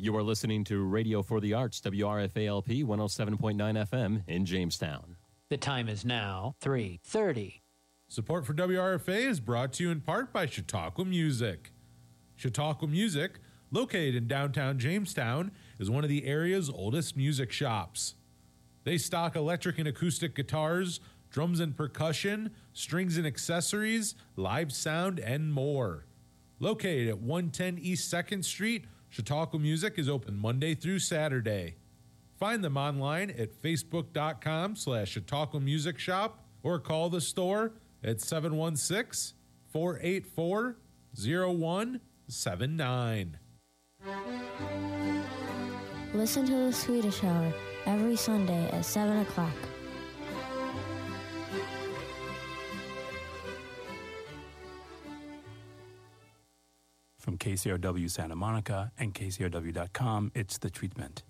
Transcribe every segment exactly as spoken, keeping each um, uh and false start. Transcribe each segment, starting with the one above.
You are listening to Radio for the Arts, W R F A L P one oh seven point nine F M in Jamestown. The time is now three thirty. Support for W R F A is brought to you in part by Chautauqua Music. Chautauqua Music, located in downtown Jamestown, is one of the area's oldest music shops. They stock electric and acoustic guitars, drums and percussion, strings and accessories, live sound, and more. Located at one ten East second Street, Chautauqua Music is open Monday through Saturday. Find them online at facebook.com slash Chautauqua Music Shop or call the store at seven one six, four eight four, zero one seven nine. Listen to the Swedish Hour every Sunday at seven o'clock. From K C R W Santa Monica and K C R W dot com, it's The Treatment.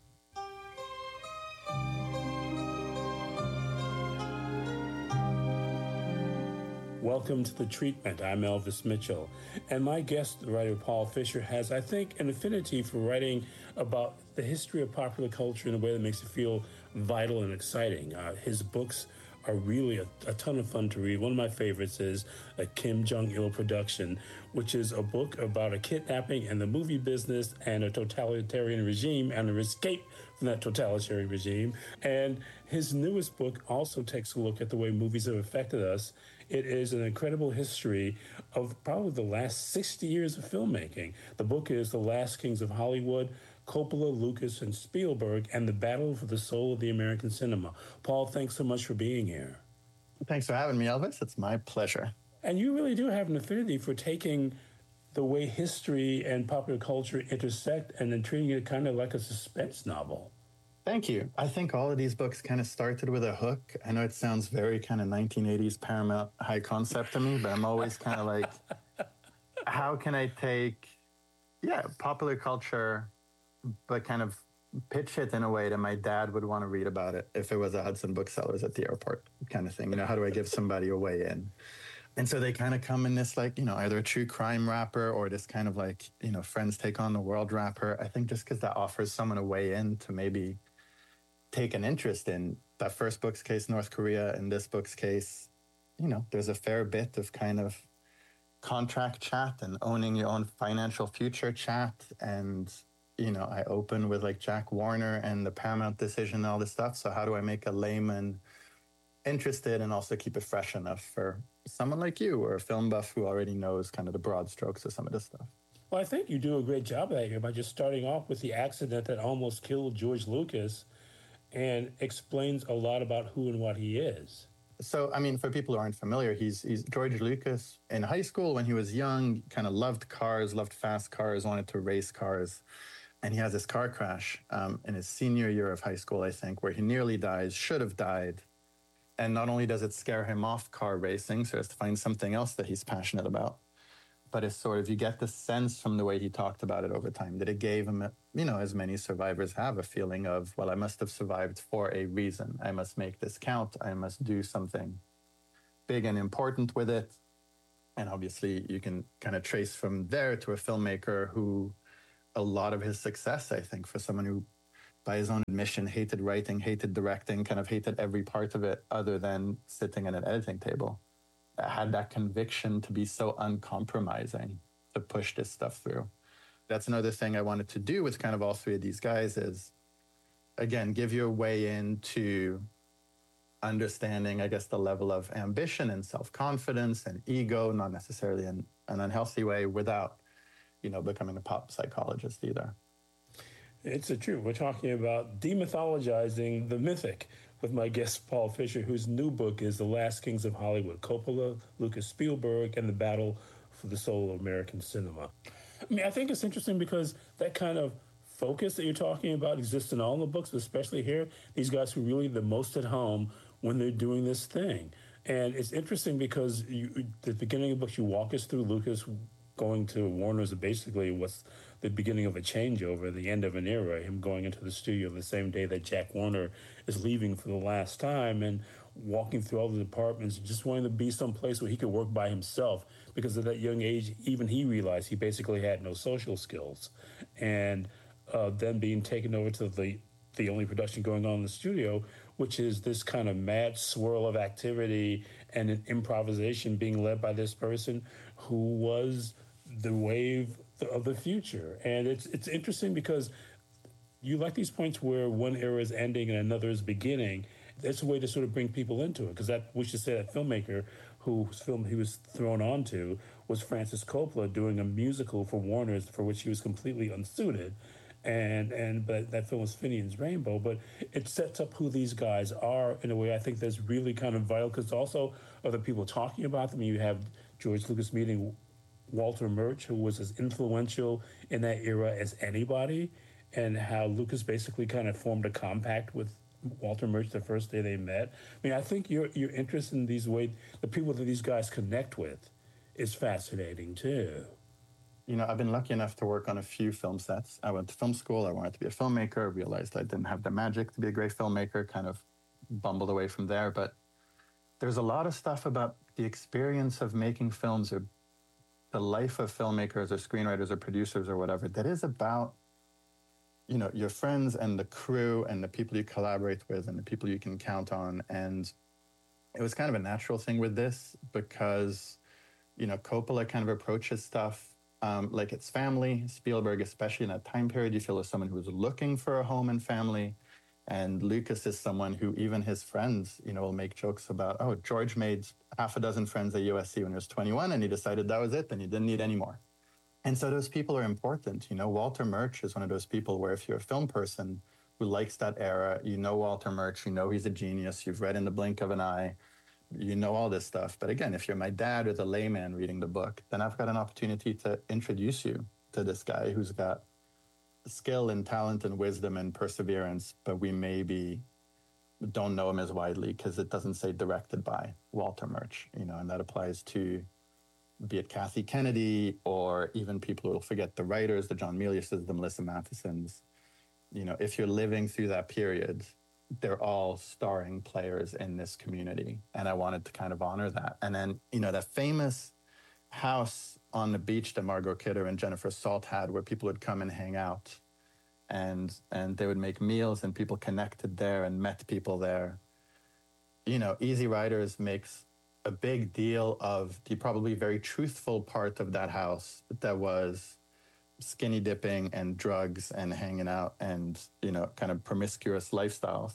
Welcome to The Treatment. I'm Elvis Mitchell. And my guest, the writer Paul Fisher, has, I think, an affinity for writing about the history of popular culture in a way that makes it feel vital and exciting. Uh, his books are really a, a ton of fun to read. One of my favorites is A Kim Jong-il Production, which is a book about a kidnapping and the movie business and a totalitarian regime and an escape from that totalitarian regime. And his newest book also takes a look at the way movies have affected us. It is an incredible history of probably the last sixty years of filmmaking. The book is The Last Kings of Hollywood, Coppola, Lucas, and Spielberg, and the battle for the soul of the American cinema. Paul, thanks so much for being here. Thanks for having me, Elvis. It's my pleasure. And you really do have an affinity for taking the way history and popular culture intersect and then treating it kind of like a suspense novel. Thank you. I think all of these books kind of started with a hook. I know it sounds very kind of nineteen eighties Paramount high concept to me, but I'm always kind of like, how can I take, yeah, popular culture, but kind of pitch it in a way that my dad would want to read about it if it was a Hudson Booksellers at the airport kind of thing. You know, how do I give somebody a way in? And so they kind of come in this like, you know, either a true crime wrapper or this kind of like, you know, Friends Take on the World wrapper. I think just because that offers someone a way in to maybe take an interest in that first book's case, North Korea, in this book's case, you know, there's a fair bit of kind of contract chat and owning your own financial future chat. And, you know, I open with like Jack Warner and the Paramount decision and all this stuff. So how do I make a layman interested and also keep it fresh enough for someone like you or a film buff who already knows kind of the broad strokes of some of this stuff? Well, I think you do a great job of that here by just starting off with the accident that almost killed George Lucas and explains a lot about who and what he is. So, I mean, for people who aren't familiar, he's, he's George Lucas in high school when he was young, kind of loved cars, loved fast cars, wanted to race cars. And he has this car crash um, in his senior year of high school, I think, where he nearly dies, should have died. And not only does it scare him off car racing, so he has to find something else that he's passionate about, but it's sort of, you get the sense from the way he talked about it over time that it gave him, you know, as many survivors have, a feeling of, well, I must have survived for a reason. I must make this count. I must do something big and important with it. And obviously you can kind of trace from there to a filmmaker who a lot of his success, I think, for someone who, by his own admission, hated writing, hated directing, kind of hated every part of it other than sitting at an editing table, had that conviction to be so uncompromising to push this stuff through. That's another thing I wanted to do with kind of all three of these guys is, again, give you a way into understanding, I guess, the level of ambition and self-confidence and ego, not necessarily in an unhealthy way, without, you know, becoming a pop psychologist either. It's a truth. We're talking about demythologizing the mythic with my guest, Paul Fisher, whose new book is The Last Kings of Hollywood, Coppola, Lucas, Spielberg, and the Battle for the Soul of American Cinema. I mean, I think it's interesting because that kind of focus that you're talking about exists in all the books, especially here. These guys who are really the most at home when they're doing this thing. And it's interesting because you, at the beginning of the book, you walk us through Lucas going to Warner's basically was the beginning of a changeover, the end of an era, him going into the studio the same day that Jack Warner is leaving for the last time and walking through all the departments, just wanting to be someplace where he could work by himself because at that young age, even he realized he basically had no social skills. And uh, then being taken over to the the only production going on in the studio, which is this kind of mad swirl of activity and an improvisation being led by this person who was the wave of the future. And it's it's interesting because you like these points where one era is ending and another is beginning. That's a way to sort of bring people into it, because that we should say that filmmaker whose film he was thrown onto was Francis Coppola doing a musical for Warner's for which he was completely unsuited. And and but that film was Finian's Rainbow, but it sets up who these guys are in a way I think that's really kind of vital, because also other people talking about them. You have George Lucas meeting Walter Murch, who was as influential in that era as anybody, and how Lucas basically kind of formed a compact with Walter Murch the first day they met. I mean, I think your your interest in these way, the people that these guys connect with, is fascinating too. You know, I've been lucky enough to work on a few film sets. I went to film school. I wanted to be a filmmaker. Realized I didn't have the magic to be a great filmmaker. Kind of bumbled away from there. But there's a lot of stuff about the experience of making films, or the life of filmmakers or screenwriters or producers or whatever, that is about, you know, your friends and the crew and the people you collaborate with and the people you can count on. And it was kind of a natural thing with this because, you know, Coppola kind of approaches stuff um, like it's family. Spielberg, especially in that time period, you feel as someone who was looking for a home and family. And Lucas is someone who even his friends, you know, will make jokes about, oh, George made half a dozen friends at U S C when he was twenty-one and he decided that was it and he didn't need any more. And so those people are important. You know, Walter Murch is one of those people where if you're a film person who likes that era, you know Walter Murch, you know he's a genius, you've read In the Blink of an Eye, you know all this stuff. But again, if you're my dad or the layman reading the book, then I've got an opportunity to introduce you to this guy who's got skill and talent and wisdom and perseverance, but we maybe don't know him as widely because it doesn't say directed by Walter Murch, you know, and that applies to be it Kathy Kennedy or even people who will forget the writers, the John Miliuses, the Melissa Mathesons. You know, if you're living through that period, they're all starring players in this community. And I wanted to kind of honor that. And then, you know, that famous house on the beach that Margot Kidder and Jennifer Salt had where people would come and hang out and and they would make meals and people connected there and met people there. You know, Easy Riders makes a big deal of the probably very truthful part of that house that was skinny dipping and drugs and hanging out and, you know, kind of promiscuous lifestyles.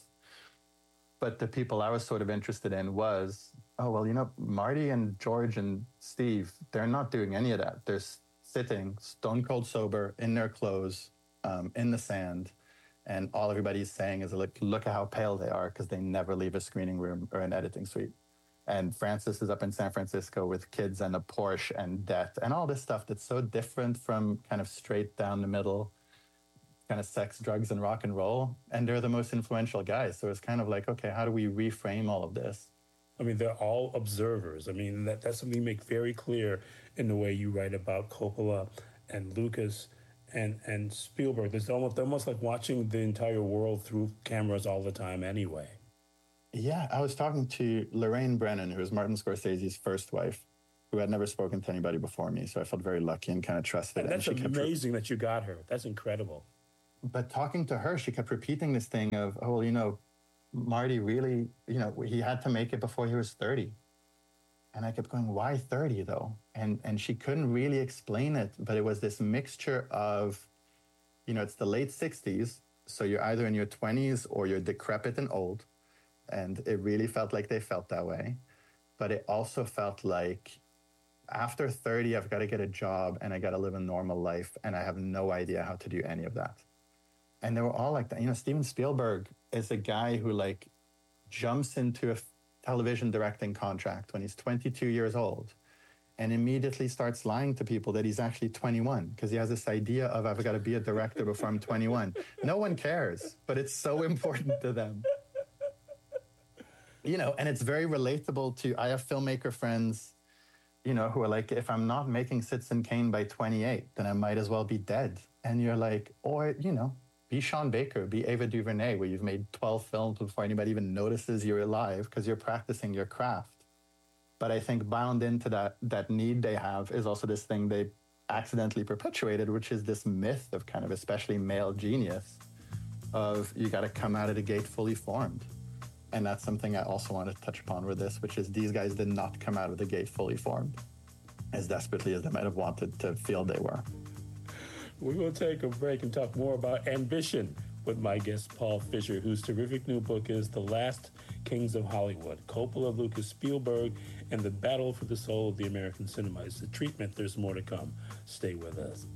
But the people I was sort of interested in was, oh, well, you know, Marty and George and Steve, they're not doing any of that. They're sitting stone cold sober in their clothes, um, in the sand. And all everybody's saying is, look, look at how pale they are because they never leave a screening room or an editing suite. And Francis is up in San Francisco with kids and a Porsche and debt and all this stuff that's so different from kind of straight down the middle, kind of sex, drugs, and rock and roll. And they're the most influential guys. So it's kind of like, okay, how do we reframe all of this? I mean, they're all observers. I mean, that, that's something you make very clear in the way you write about Coppola and Lucas and, and Spielberg. It's almost, almost like watching the entire world through cameras all the time anyway. Yeah, I was talking to Lorraine Brennan, who was Martin Scorsese's first wife, who had never spoken to anybody before me. So I felt very lucky and kind of trusted. And that's and she amazing kept... that you got her. That's incredible. But talking to her, she kept repeating this thing of, oh, well, you know, Marty really, you know, he had to make it before he was thirty. And I kept going, why thirty though? And and she couldn't really explain it, but it was this mixture of, you know, it's the late sixties. So you're either in your twenties or you're decrepit and old. And it really felt like they felt that way. But it also felt like after thirty, I've got to get a job and I got to live a normal life. And I have no idea how to do any of that. And they were all like that. You know, Steven Spielberg is a guy who like jumps into a television directing contract when he's twenty-two years old and immediately starts lying to people that he's actually twenty-one because he has this idea of I've got to be a director before I'm twenty-one. No one cares, but it's so important to them. You know, and it's very relatable to, I have filmmaker friends, you know, who are like, if I'm not making Citizen Kane by twenty-eight, then I might as well be dead. And you're like, or, you know, be Sean Baker, be Ava DuVernay, where you've made twelve films before anybody even notices you're alive because you're practicing your craft. But I think bound into that that need they have is also this thing they accidentally perpetuated, which is this myth of kind of especially male genius of you got to come out of the gate fully formed. And that's something I also want to touch upon with this, which is these guys did not come out of the gate fully formed as desperately as they might have wanted to feel they were. We will take a break and talk more about ambition with my guest, Paul Fisher, whose terrific new book is The Last Kings of Hollywood, Coppola, Lucas, Spielberg, and the Battle for the Soul of the American Cinema. It's The Treatment. There's more to come. Stay with us.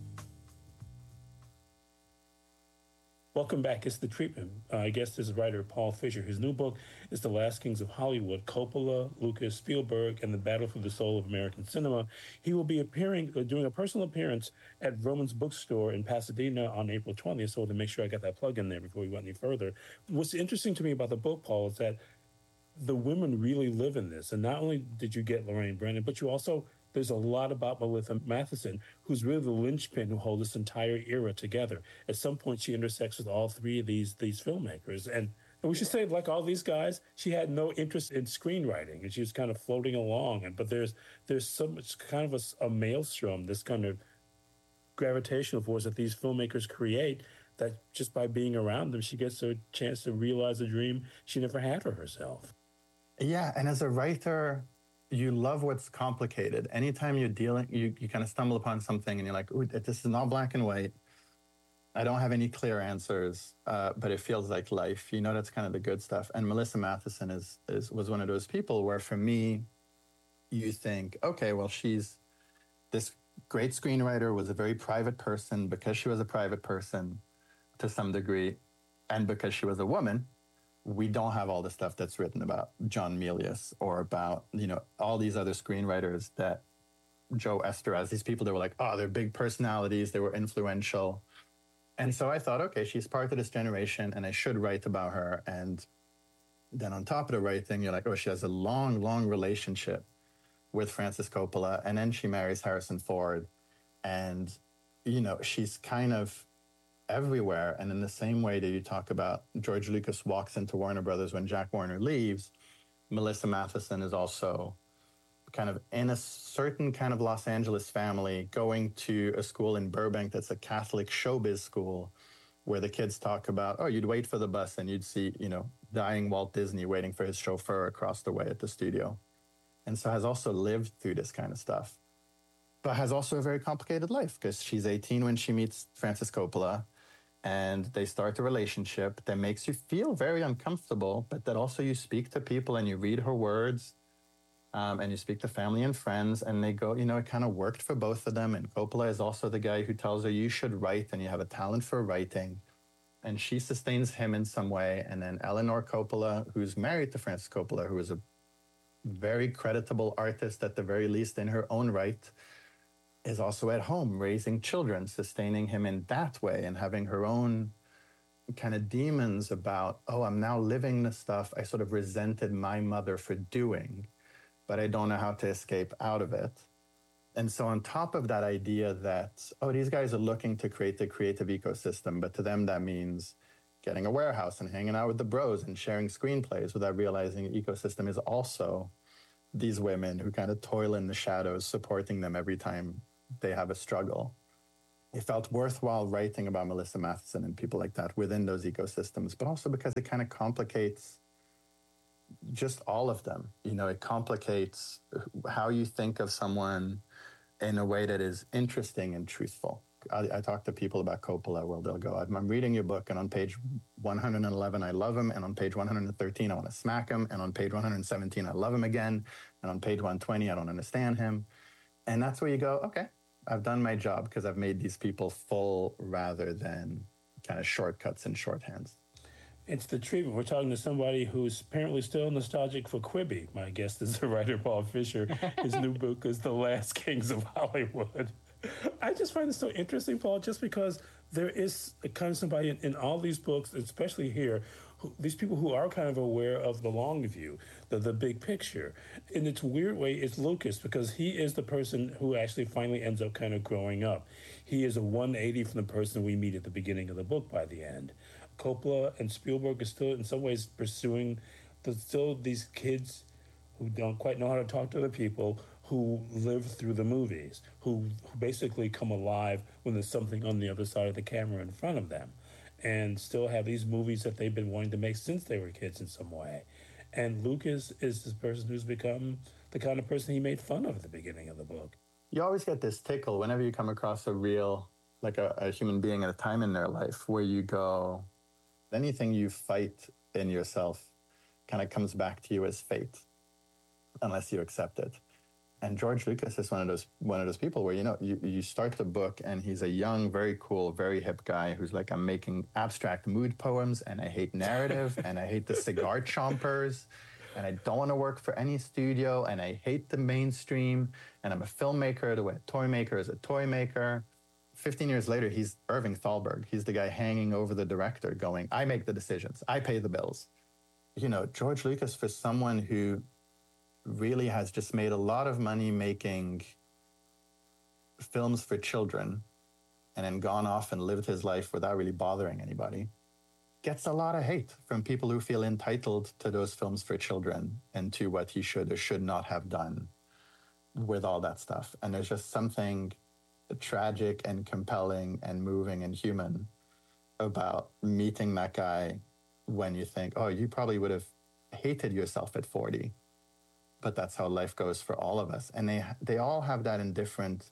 Welcome back. It's The Treatment. Uh, I guess this is writer Paul Fisher. His new book is The Last Kings of Hollywood, Coppola, Lucas, Spielberg, and the Battle for the Soul of American Cinema. He will be appearing, uh, doing a personal appearance at Roman's Bookstore in Pasadena on April twentieth, so to make sure I got that plug in there before we went any further. What's interesting to me about the book, Paul, is that the women really live in this. And not only did you get Lorraine Brennan, but you also... There's a lot about Melissa Matheson, who's really the linchpin who holds this entire era together. At some point, she intersects with all three of these these filmmakers. And, and we should say, like all these guys, she had no interest in screenwriting, and she was kind of floating along. And But there's there's so much kind of a, a maelstrom, this kind of gravitational force that these filmmakers create, that just by being around them, she gets a chance to realize a dream she never had for herself. Yeah, and as a writer... you love what's complicated. Anytime you're dealing, you, you kind of stumble upon something and you're like, ooh, this is not black and white. I don't have any clear answers, uh, but it feels like life. You know, that's kind of the good stuff. And Melissa Matheson is, is was one of those people where for me, you think, okay, well, she's this great screenwriter, was a very private person because she was a private person to some degree, and because she was a woman, we don't have all the stuff that's written about John Milius or about, you know, all these other screenwriters that Joe Esteraz, these people that were like, oh, they're big personalities, they were influential. And so I thought, okay, she's part of this generation and I should write about her. And then on top of the writing, you're like, oh, she has a long, long relationship with Francis Coppola. And then she marries Harrison Ford. And, you know, she's kind of everywhere. And in the same way that you talk about George Lucas walks into Warner Brothers when Jack Warner leaves, Melissa Matheson is also kind of in a certain kind of Los Angeles family, going to a school in Burbank that's a Catholic showbiz school where the kids talk about, oh, you'd wait for the bus and you'd see, you know, dying Walt Disney waiting for his chauffeur across the way at the studio. And so has also lived through this kind of stuff, but has also a very complicated life because she's eighteen when she meets Francis Coppola. And they start a relationship that makes you feel very uncomfortable, but that also you speak to people and you read her words um, and you speak to family and friends and they go, you know, it kind of worked for both of them. And Coppola is also the guy who tells her you should write and you have a talent for writing. And she sustains him in some way. And then Eleanor Coppola, who's married to Francis Coppola, who is a very creditable artist at the very least in her own right, is also at home raising children, sustaining him in that way and having her own kind of demons about, oh, I'm now living the stuff I sort of resented my mother for doing, but I don't know how to escape out of it. And so on top of that idea that, oh, these guys are looking to create the creative ecosystem, but to them that means getting a warehouse and hanging out with the bros and sharing screenplays without realizing the ecosystem is also these women who kind of toil in the shadows, supporting them every time they have a struggle. It felt worthwhile writing about Melissa Matheson and people like that within those ecosystems, but also because it kind of complicates just all of them. You know, it complicates how you think of someone in a way that is interesting and truthful. I, I talk to people about Coppola where they'll go, I'm reading your book and on page one hundred eleven, I love him. And on page one hundred thirteen, I want to smack him. And on page one hundred seventeen, I love him again. And on page one hundred twenty, I don't understand him. And that's where you go, okay, I've done my job because I've made these people full rather than kind of shortcuts and shorthands. It's The Treatment. We're talking to somebody who's apparently still nostalgic for Quibi. My guest is the writer Paul Fisher. His new book is The Last Kings of Hollywood. I just find it so interesting, Paul, just because there is a kind of somebody in, in all these books, especially here, who, these people who are kind of aware of the long view, the, the big picture. In its weird way, it's Lucas, because he is the person who actually finally ends up kind of growing up. He is a one eighty from the person we meet at the beginning of the book by the end. Coppola and Spielberg are still, in some ways, pursuing the, still these kids who don't quite know how to talk to other people, who live through the movies, who, who basically come alive when there's something on the other side of the camera in front of them, and still have these movies that they've been wanting to make since they were kids in some way. And Lucas is this person who's become the kind of person he made fun of at the beginning of the book. You always get this tickle whenever you come across a real, like a, a human being at a time in their life where you go, anything you fight in yourself kind of comes back to you as fate, unless you accept it. And George Lucas is one of those one of those people where, you know, you, you start the book and he's a young, very cool, very hip guy who's like, I'm making abstract mood poems and I hate narrative and I hate the cigar chompers and I don't want to work for any studio and I hate the mainstream and I'm a filmmaker the way a toy maker is a toy maker. fifteen years later, he's Irving Thalberg. He's the guy hanging over the director going, I make the decisions. I pay the bills. You know, George Lucas, for someone who really has just made a lot of money making films for children and then gone off and lived his life without really bothering anybody, gets a lot of hate from people who feel entitled to those films for children and to what he should or should not have done with all that stuff. And there's just something tragic and compelling and moving and human about meeting that guy when you think, oh, you probably would have hated yourself at forty. But that's how life goes for all of us. And they they all have that in different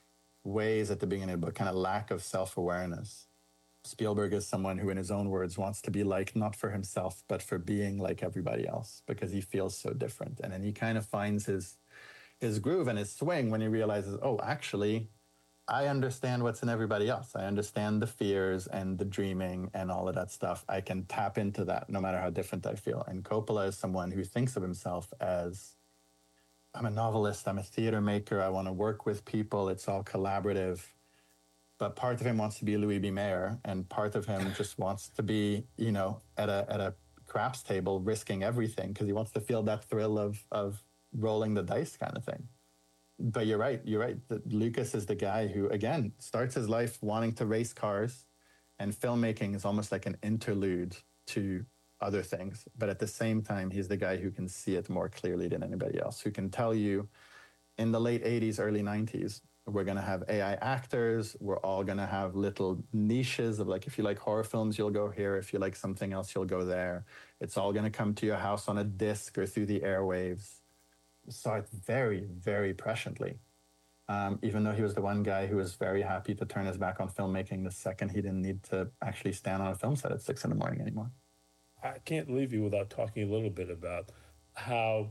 ways at the beginning of the book, kind of lack of self-awareness. Spielberg is someone who, in his own words, wants to be like, not for himself, but for being like everybody else, because he feels so different. And then he kind of finds his his groove and his swing when he realizes, oh, actually, I understand what's in everybody else. I understand the fears and the dreaming and all of that stuff. I can tap into that no matter how different I feel. And Coppola is someone who thinks of himself as, I'm a novelist, I'm a theater maker, I want to work with people, it's all collaborative. But part of him wants to be Louis B. Mayer, and part of him just wants to be, you know, at a at a craps table risking everything because he wants to feel that thrill of of rolling the dice kind of thing. But you're right, you're right. Lucas is the guy who, again, starts his life wanting to race cars, and filmmaking is almost like an interlude to other things. But at the same time, he's the guy who can see it more clearly than anybody else, who can tell you in the late eighties, early nineties, we're going to have A I actors. We're all going to have little niches of, like, if you like horror films, you'll go here. If you like something else, you'll go there. It's all going to come to your house on a disc or through the airwaves. Saw it very, very presciently. Um, even though he was the one guy who was very happy to turn his back on filmmaking the second he didn't need to actually stand on a film set at six in the morning anymore. I can't leave you without talking a little bit about how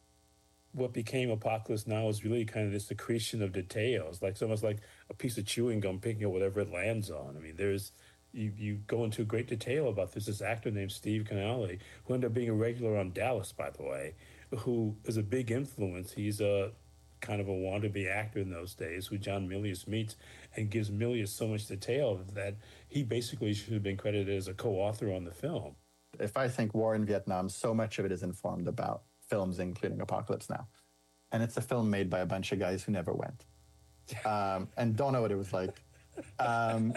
what became Apocalypse Now is really kind of this accretion of details, like it's almost like a piece of chewing gum picking up whatever it lands on. I mean, there's you, you go into great detail about this, this actor named Steve Canale, who ended up being a regular on Dallas, by the way, who is a big influence. He's a kind of a wannabe actor in those days who John Milius meets and gives Milius so much detail that he basically should have been credited as a co-author on the film. If I think war in Vietnam, so much of it is informed about films, including Apocalypse Now. And it's a film made by a bunch of guys who never went um, and don't know what it was like. Um,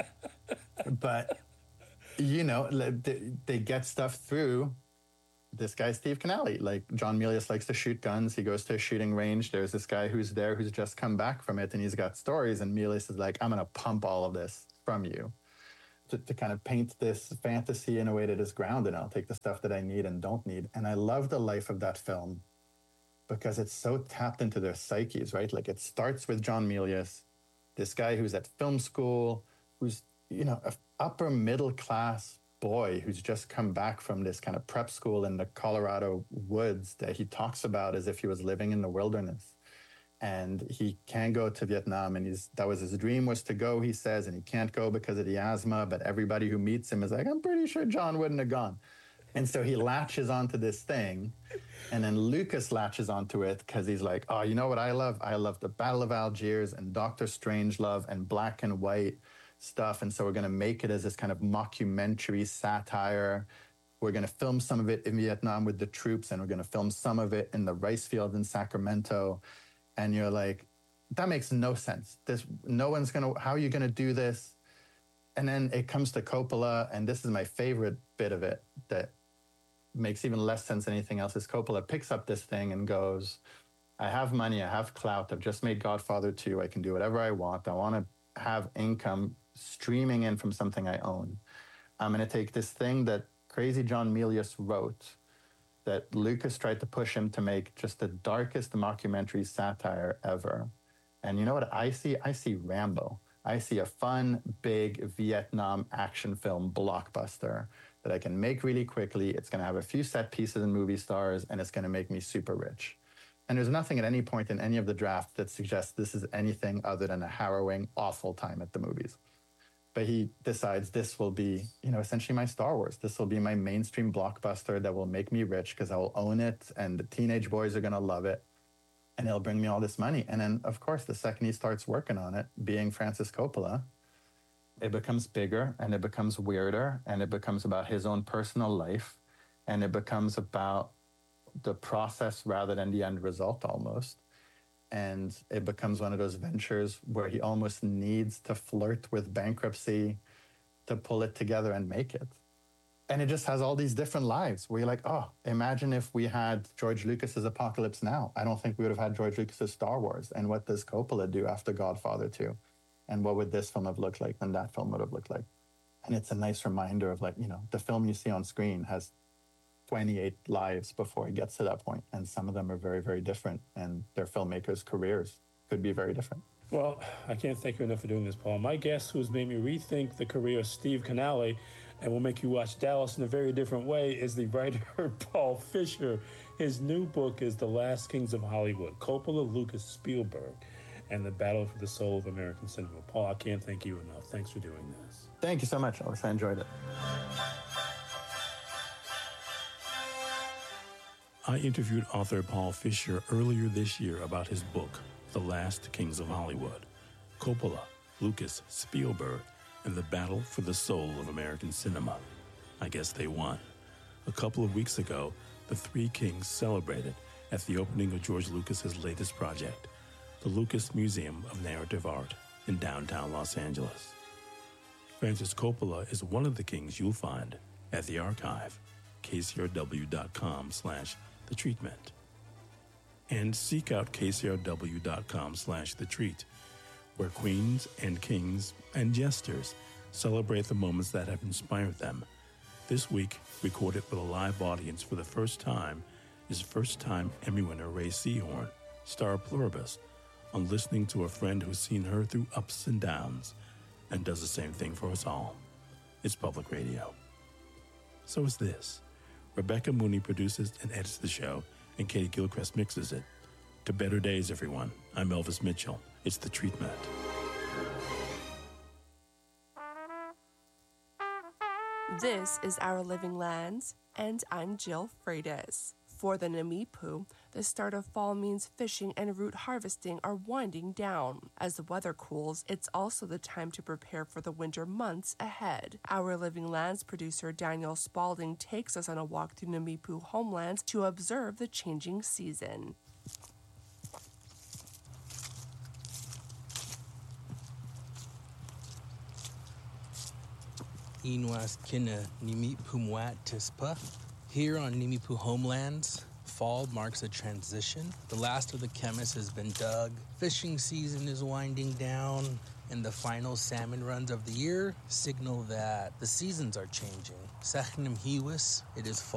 but, you know, they, they get stuff through this guy, Steve Canale. Like, John Milius likes to shoot guns. He goes to a shooting range. There's this guy who's there who's just come back from it, and he's got stories. And Milius is like, I'm going to pump all of this from you to, to kind of paint this fantasy in a way that is grounded. I'll take the stuff that I need and don't need. And I love the life of that film because it's so tapped into their psyches, right? Like, it starts with John Milius, this guy who's at film school, who's, you know, an upper middle class boy who's just come back from this kind of prep school in the Colorado woods that he talks about as if he was living in the wilderness. And he can't go to Vietnam, and he's that was his dream, was to go, he says, and he can't go because of the asthma, but everybody who meets him is like, I'm pretty sure John wouldn't have gone. And so he latches onto this thing, and then Lucas latches onto it because he's like, oh, you know what I love? I love the Battle of Algiers and Doctor Strangelove and black and white stuff. And so we're going to make it as this kind of mockumentary satire. We're going to film some of it in Vietnam with the troops, and we're going to film some of it in the rice field in Sacramento. And you're like, that makes no sense. This, no one's going to, how are you going to do this? And then it comes to Coppola, and this is my favorite bit of it that makes even less sense than anything else, is Coppola picks up this thing and goes, I have money, I have clout, I've just made Godfather two, I can do whatever I want. I want to have income streaming in from something I own. I'm going to take this thing that crazy John Milius wrote, that Lucas tried to push him to make just the darkest mockumentary satire ever. And you know what I see? I see Rambo. I see a fun, big Vietnam action film blockbuster that I can make really quickly. It's going to have a few set pieces and movie stars, and it's going to make me super rich. And there's nothing at any point in any of the draft that suggests this is anything other than a harrowing, awful time at the movies. But he decides this will be, you know, essentially my Star Wars. This will be my mainstream blockbuster that will make me rich because I will own it, and the teenage boys are going to love it, and it'll bring me all this money. And then, of course, the second he starts working on it, being Francis Coppola, it becomes bigger, and it becomes weirder, and it becomes about his own personal life, and it becomes about the process rather than the end result almost. And it becomes one of those ventures where he almost needs to flirt with bankruptcy to pull it together and make it. And it just has all these different lives where you're like, oh, imagine if we had George Lucas's Apocalypse Now. I don't think we would have had George Lucas's Star Wars. And what does Coppola do after Godfather two? And what would this film have looked like than that film would have looked like? And it's a nice reminder of, like, you know, the film you see on screen has twenty-eight lives before it gets to that point. And some of them are very, very different. And their filmmakers' careers could be very different. Well, I can't thank you enough for doing this, Paul. My guest who's made me rethink the career of Steve Canale and will make you watch Dallas in a very different way is the writer Paul Fisher. His new book is The Last Kings of Hollywood, Coppola, Lucas, Spielberg, and the Battle for the Soul of American Cinema. Paul, I can't thank you enough. Thanks for doing this. Thank you so much, Alex. I enjoyed it. I interviewed author Paul Fisher earlier this year about his book, The Last Kings of Hollywood, Coppola, Lucas, Spielberg, and the Battle for the Soul of American Cinema. I guess they won. A couple of weeks ago, the three kings celebrated at the opening of George Lucas's latest project, the Lucas Museum of Narrative Art in downtown Los Angeles. Francis Coppola is one of the kings you'll find at the archive, kcrw.com slash the treatment. And seek out kcrw.com slash the treat, where queens and kings and jesters celebrate the moments that have inspired them. This week, recorded with a live audience for the first time, is first-time Emmy winner Ray Seahorn, star pluribus, on listening to a friend who's seen her through ups and downs and does the same thing for us all. It's public radio. So is this. Rebecca Mooney produces and edits the show, and Katie Gilchrist mixes it. To better days, everyone. I'm Elvis Mitchell. It's The Treatment. This is Our Living Lands, and I'm Jill Freitas. For the Namipu, the start of fall means fishing and root harvesting are winding down. As the weather cools, it's also the time to prepare for the winter months ahead. Our Living Lands producer Daniel Spalding takes us on a walk through Namipu homelands to observe the changing season. Inwas kina Namipu Mwat Tispa. Here on Namipu homelands, fall marks a transition. The last of the chemists has been dug, fishing season is winding down, and the final salmon runs of the year signal that the seasons are changing. Sachnim Hiwis, it is fall.